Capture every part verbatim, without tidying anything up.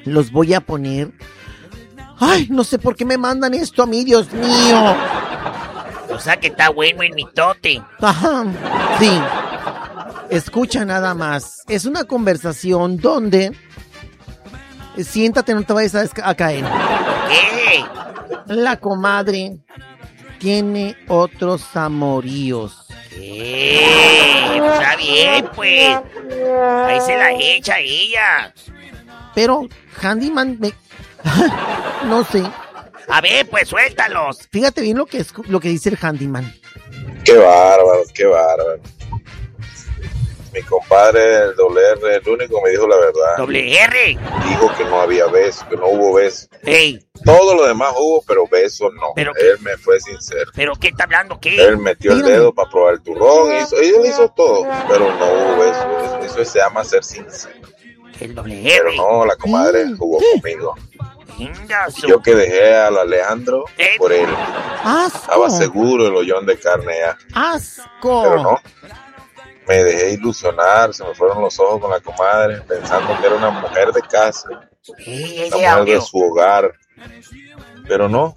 los voy a poner. Ay, no sé por qué me mandan esto a mí, Dios mío. O sea que está bueno el mitote. Ajá, sí. Escucha nada más. Es una conversación donde... Siéntate, no te vayas a, a caer. ¿Qué? La comadre tiene otros amoríos. ¿Qué? Está bien, pues. Ahí se la echa ella. Pero Handyman me... no sé. A ver, pues suéltalos. Fíjate bien lo que es lo que dice el Handyman. Qué bárbaro, qué bárbaro. Mi compadre, el doble R, el único me dijo la verdad. ¿Doble R? Dijo que no había beso, que no hubo beso. Ey. Todo lo demás hubo, pero beso no. ¿Pero él me fue sincero. ¿Pero qué está hablando? ¿Qué? Él metió Dígame. el dedo para probar el turrón, hizo, él hizo todo, pero no hubo beso. Eso, eso se llama ser sincero. El doble R. Pero no, la comadre sí. jugó sí. conmigo. Ingazo. Yo que dejé al Alejandro ¿Eh? por él. Asco. Estaba seguro el hoyón de carne ya. Asco. Pero no. Me dejé ilusionar, se me fueron los ojos con la comadre, pensando que era una mujer de casa, sí, una mujer audio. de su hogar, pero no.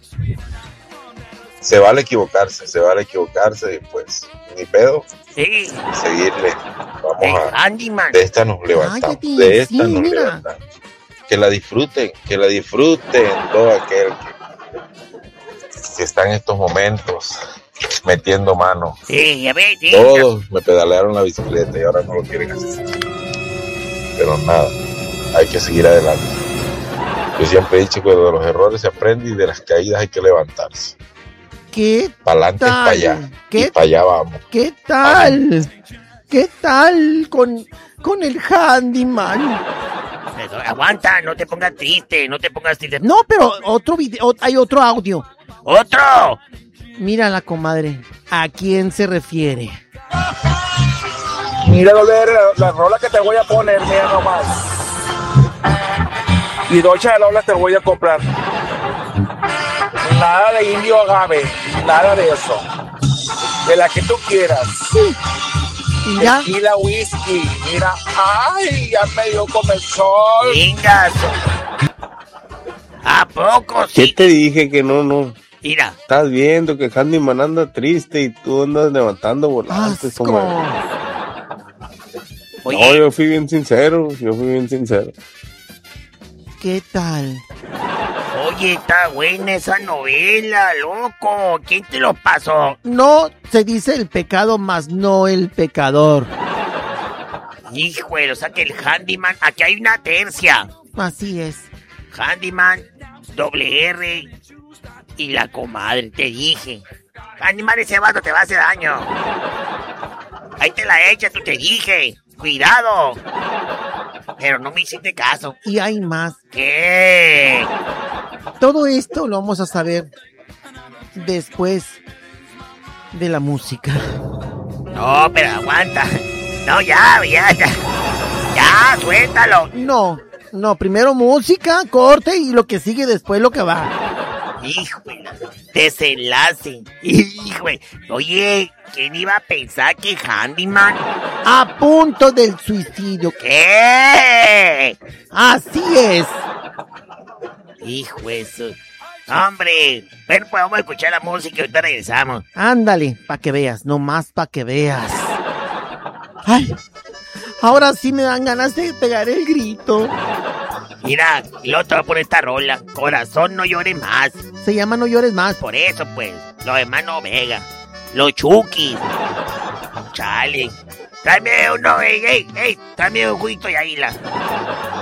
Se vale equivocarse, se vale equivocarse y pues, ni pedo, sí. seguirle. Vamos hey, a... Handyman. De esta nos levantamos, Cállate, de esta sí, nos mira. levantamos. Que la disfruten, que la disfruten todo aquel que, que está en estos momentos metiendo mano. Sí, ya ves, sí. Todos me pedalearon la bicicleta y ahora no lo quieren hacer. Pero nada, hay que seguir adelante. Yo siempre he dicho que de los errores se aprende y de las caídas hay que levantarse. ¿Qué para adelante y para allá. Y para allá vamos. ¿Qué tal? Vamos. ¿Qué tal con, con el Handyman? Pero aguanta, no te pongas triste, no te pongas triste. No, pero otro video, hay otro audio. ¡Otro! Mira la comadre, ¿a quién se refiere? Mira, la, la rola que te voy a poner, mira nomás. Y Dolce de Lola te voy a comprar. Nada de indio agave, nada de eso. De la que tú quieras. Sí. Mira. Tequila, whisky, mira. ¡Ay! Ya me dio comezón. ¡Ingazo! ¿A poco sí? ¿Qué te dije que no, no? Mira. Estás viendo que Handyman anda triste y tú andas levantando volantes. Como... Oye. No, yo fui bien sincero, yo fui bien sincero. ¿Qué tal? Oye, está buena esa novela, loco. ¿Quién te lo pasó? No se dice el pecado, más no el pecador. Híjole, o sea que el Handyman, aquí hay una tercia. Así es. Handyman, doble R y la comadre, te dije. Handyman, ese vato te va a hacer daño. Ahí te la echas, tú te dije. Cuidado. Pero no me hiciste caso. Y hay más. ¿Qué? Todo esto lo vamos a saber después de la música. No, pero aguanta. No, ya, ya, ya. Ya, suéltalo. No, no, primero música, corte y lo que sigue después lo que va. Híjole, desenlace. Híjole, oye, ¿quién iba a pensar que Handyman? A punto del suicidio. ¿Qué? Así es. Hijo eso. Hombre, pero pues vamos a escuchar la música y ahorita regresamos. Ándale, pa' que veas, nomás pa' que veas. Ay, ahora sí me dan ganas de pegar el grito. Mira, y luego te voy a poner esta rola. Corazón, no llores más. Se llama No Llores Más. Por eso, pues, los hermanos Vega. Los Chukis. Chale. Tráeme uno, ey, ey, ey. Tráeme un juguito y águila.